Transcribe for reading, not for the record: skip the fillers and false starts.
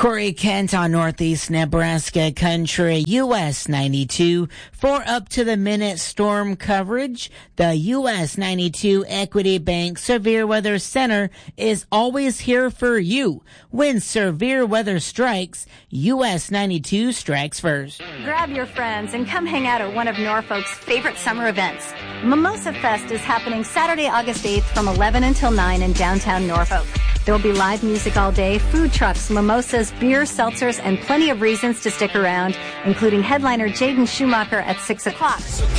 Corey Kent on Northeast Nebraska Country, US 92. For up-to-the-minute storm coverage, the US 92 Equity Bank Severe Weather Center is always here for you. When severe weather strikes, US 92 strikes first. Grab your friends and come hang out at one of Norfolk's favorite summer events. Mimosa Fest is happening Saturday, August 8th from 11 until 9 in downtown Norfolk. There will be live music all day, food trucks, mimosas, beer, seltzers, and plenty of reasons to stick around, including headliner Jaden Schumacher at 6 o'clock.